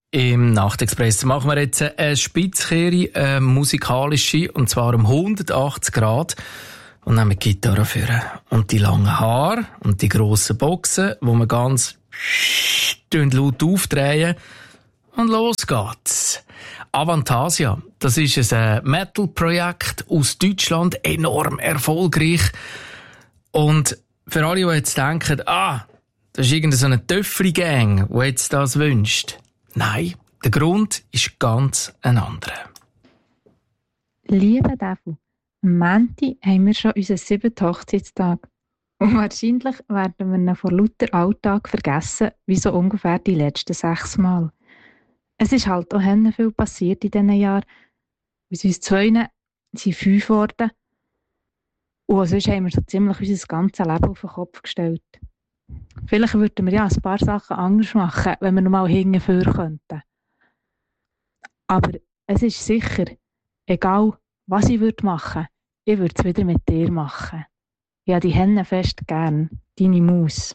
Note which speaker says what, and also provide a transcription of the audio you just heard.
Speaker 1: Im Nachtexpress machen wir jetzt eine Spitzkehre, musikalische, und zwar um 180 Grad. Und nehmen die Gitarre führen. Und die langen Haare und die grossen Boxen, wo man ganz laut aufdrehen. Und los geht's. Avantasia, das ist ein Metal-Projekt aus Deutschland, enorm erfolgreich. Und für alle, die jetzt denken, das ist irgendeine Töffli-Gang, die jetzt das wünscht. Nein, der Grund ist ganz ein anderer.
Speaker 2: Lieber Devu, am Montag haben wir schon unseren 7. Hochzeitstag. Und wahrscheinlich werden wir ihn vor lauter Alltag vergessen, wie so ungefähr die letzten 6 Mal. Es ist halt auch viel passiert in diesen Jahren. Aus uns 2 sind 5 geworden. Und sonst haben wir so ziemlich unser ganzes Leben auf den Kopf gestellt. Vielleicht würden wir ja ein paar Sachen anders machen, wenn wir noch mal hinten könnten. Aber es ist sicher, egal was ich machen würde, ich würde es wieder mit dir machen. Ich habe die Henne fest gern, deine Maus.